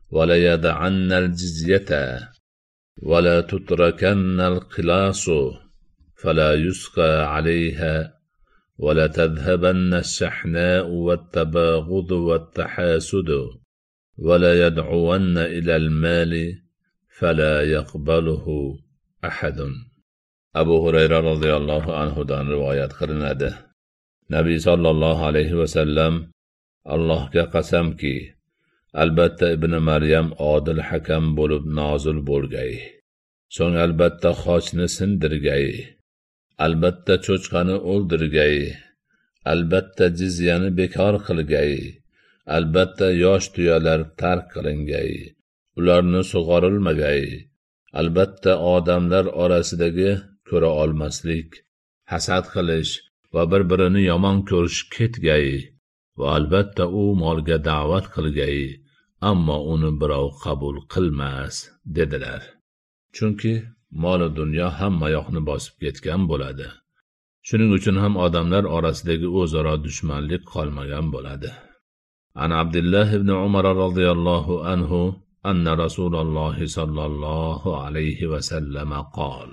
وَلَيَدْعَنَّ الْجِزْيَةَ وَلَا تُتْرَكَنَّ الْقِلَاصُ فَلَا يُسْقَى عَلَيْهَا وَلَتَذْهَبَنَّ الشَّحْنَاءُ وَالتَّبَاغُضُ وَالتَّحَاسُدُ وَلَا يَدْعُوَنَّ إِلَى الْمَالِ فَلَا يَقْبَلُهُ أَحَدٌ. Abu Hurayra radhiyallohu anhudan rivoyat qilinadi. Nabiy sallallohu alayhi va sallam: Allohga qasamki, albatta ibn Maryam odil hakam bo'lib nozil bo'lgay. So'ng albatta xochni sindirgay. Albatta cho'chqani o'ldirgay. Albatta jizyani bekor qilgay. Albatta yosh tuyalar tark qilingay. Ularni sug'orilmagay. Albatta odamlar orasidagi ko'ra olmaslik, hasad qilish va bir-birini yomon ko'rish ketgay. Va albatta u molga da'vat qilgay, ammo uni birov qabul qilmas dedilar. Chunki mol dunyo hamma yoqni bosib ketgan bo'ladi. Shuning uchun ham odamlar orasidagi o'zaro dushmanlik qolmagan bo'ladi. An Abdullah ibn Umar radhiyallohu anhu anna Rasululloh sallallohu alayhi va sallam qol: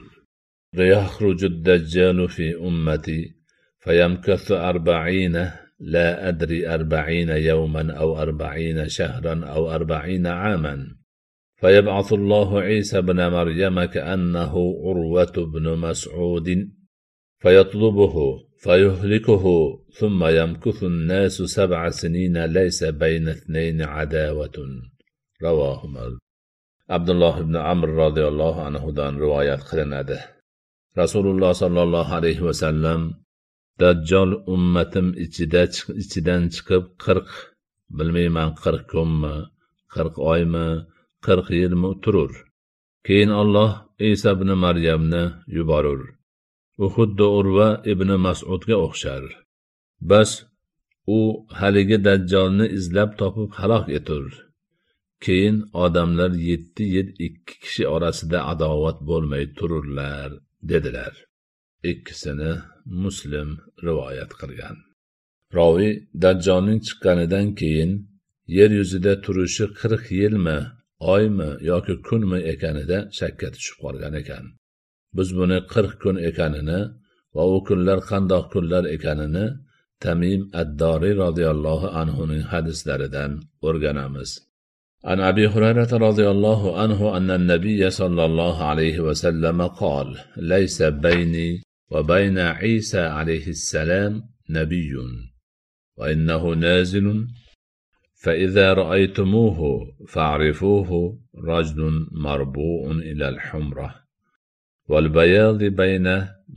يخرج الدجال في أمتي فيمكث 40 لا أدري 40 يوما أو 40 شهرا أو 40 عاما فيبعث الله عيسى بن مريم كأنه عروة بن مسعود فيطلبه فيهلكه ثم يمكث الناس 7 سنين ليس بين اثنين عداوة. رواه مسلم. Abdullah ibn Amr radhiyallohu anhudan rivoyat qilinadi. Rasululloh sallallohu alayhi va sallam: Dajjal ummatim ichidan chiqib 40, bilmayman 40 kunmi, 40 oymi, 40 yilmi turur. Keyin Alloh Isa ibn Maryamni yuborur. U xuddi Urva ibn Mas'udga o'xshar. Bas u haligi Dajjalni izlab topib halok etur. Keyin odamlar 7 yil 2 kishi orasida adovat bo'lmay tururlar dedilar. Ikkisini Muslim rivoyat qilgan. Ravi Dajjalning chiqqanidan keyin yer yuzida turishi 40 yilmi, oymi yoki kunmi ekanida shakka tushib qolgan ekan. Biz buni 40 kun ekanini va u kunlar qandoq kunlar ekanini Tamim ad-Dori radhiyallohu anhuning hadislaridan o'rganamiz. عن أبي هريرة رضي الله عنه أن النبي صلى الله عليه وسلم قال: ليس بيني وبين عيسى عليه السلام نبي وإنه نازل فإذا رأيتموه فاعرفوه رجل مربوع إلى الحمرة والبياض بين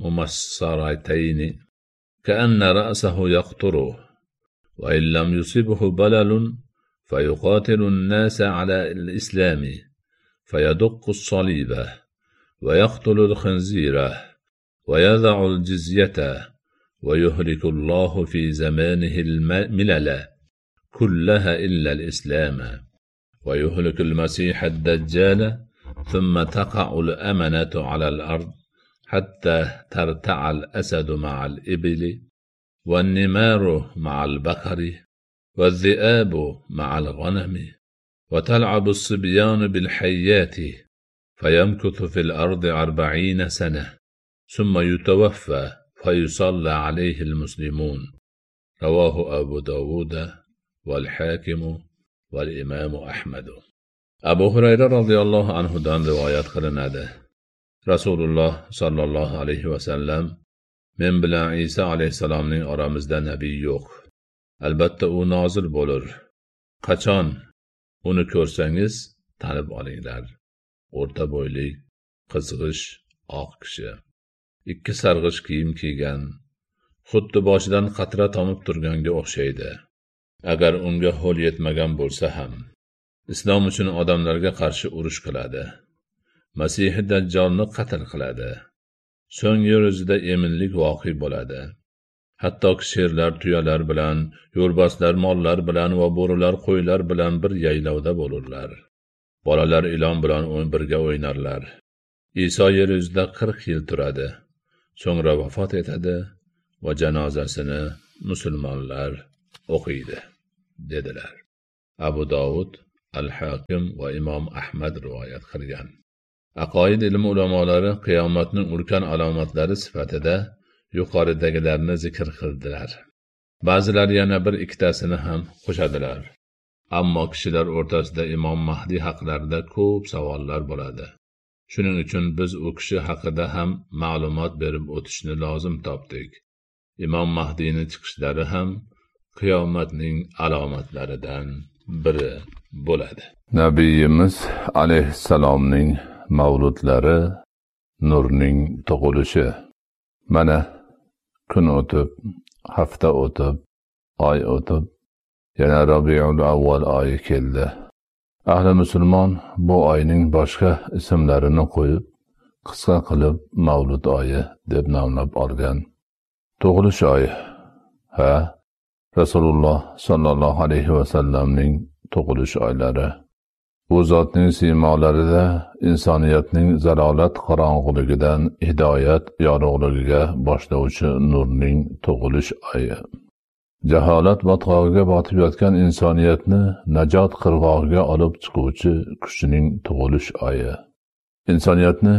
ممصرتين كأن رأسه يقطره وإن لم يصبه بلل فيقاتل الناس على الإسلام فيدق الصليب ويقتل الخنزير ويضع الجزية ويهلك الله في زمانه الملل كلها إلا الإسلام ويهلك المسيح الدجال ثم تقع الأمنة على الأرض حتى ترتع الأسد مع الإبل والنمار مع البقر والذئاب مع الغنم وتلعب الصبيان بالحيات فيمكث في الأرض 40 سنة ثم يتوفى فيصلى عليه المسلمون. رواه أبو داود والحاكم والإمام أحمد. Abu Hurayra radhiyallohu anhudan rivoyat qilinadi. Rasululloh sallallohu alayhi va sallam: Men bilan Isa alayhisalomning oramizda nabiy yo'q. Albatta u nozil bo'lur. Qachon uni ko'rsangiz tanib olinglar. O'rta bo'yli, qizg'ish, oq kishi. 2 sarg'ish kiyim kiygan, xuddi boshidan qatra tomib turganga o'xshaydi. Agar unga ho'l yetmagan bo'lsa ham, islom uchun odamlarga qarshi urush qiladi. Masih Dajjalni qatl qiladi. So'ng yer yuzida eminlik voqi bo'ladi. Hatto sherlar tuyalar bilan, yo'lbarslar mollar bilan va bo'rilar qo'ylar bilan bir yaylovda bo'lurlar. Bolalar ilon bilan birga o'ynarlar. Iso yer yuzida 40 yil turadi. So'ngra vafot etadi va janozasini musulmonlar o'qiydi dedilar. Abu Dovud Al-Hakim va Imom Ahmad rivoyat qilgan. Aqoid ilmi ulamolari qiyomatning ulkan alomatlari sifatida yuqoridagilarni zikr qildilar. Ba'zilar yana bir ikkitasini ham qo'shadilar. Ammo kishilar o'rtasida Imom Mahdi haqlarida ko'p savollar bo'ladi. Shuning uchun biz u kishi haqida ham ma'lumot berib o'tishni lozim topdik. Imom Mahdiyning chiqishlari ham qiyomatning alomatlaridan biri bo'ladi. Nabiyimiz alayhissalomning mavludlari, nurning tug'ilishi. Mana kun o'tib, hafta o'tib, oy o'tib, yana Rabiul Avval oyi keldi. Ahli musulmon bu oyning boshqa ismlarini qo'yib, qisqa qilib Mavlud oyi deb nomlab olgan. Tug'ilish oyi. Rasululloh sallallohu alayhi va sallamning tug'ilish oylari. Bu zotning siymolarida insoniyatning zalolat qorong'uligidan hidoyat yorug'ligiga boshlovchi nurning tug'ilish oyi. Jaholat botqog'iga botib yotgan insoniyatni najot qirg'og'iga olib chiquvchi kuchning tug'ilish oyi. Insoniyatni